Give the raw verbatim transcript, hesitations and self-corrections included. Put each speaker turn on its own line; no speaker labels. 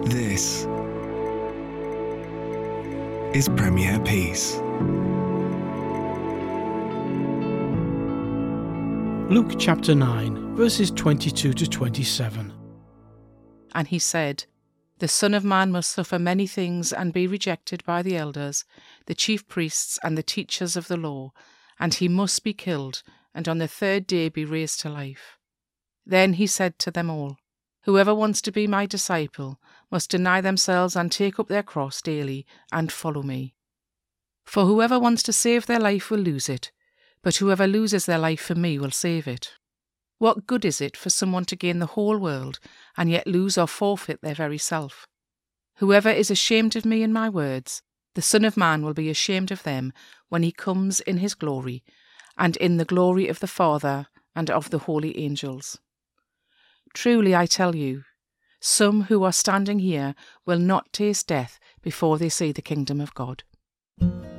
This is Premier Peace.
Luke chapter nine, verses twenty-two to twenty-seven.
And he said, The Son of Man must suffer many things and be rejected by the elders, the chief priests and the teachers of the law, and he must be killed, and on the third day be raised to life. Then he said to them all, Whoever wants to be my disciple must deny themselves and take up their cross daily and follow me. For whoever wants to save their life will lose it, but whoever loses their life for me will save it. What good is it for someone to gain the whole world and yet lose or forfeit their very self? Whoever is ashamed of me and my words, the Son of Man will be ashamed of them when he comes in his glory, and in the glory of the Father and of the holy angels. Truly I tell you, some who are standing here will not taste death before they see the kingdom of God.